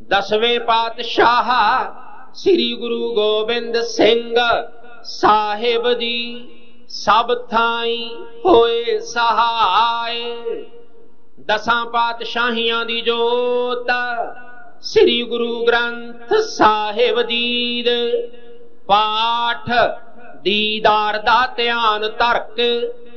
ਦਸਵੇਂ ਪਾਤਸ਼ਾਹ ਸ੍ਰੀ ਗੁਰੂ ਗੋਬਿੰਦ ਸਿੰਘ ਸਾਹਿਬ ਜੀ ਸਭ ਥਾਈਂ ਹੋਏ ਸਹਾਏ। ਦਸਾਂ ਪਾਤਸ਼ਾਹੀਆਂ ਦੀ ਜੋਤ ਸ੍ਰੀ ਗੁਰੂ ਗ੍ਰੰਥ ਸਾਹਿਬ ਜੀ ਦੇ ਪਾਠ ਦੀਦਾਰ ਦਾ ਧਿਆਨ ਧਰ ਕੇ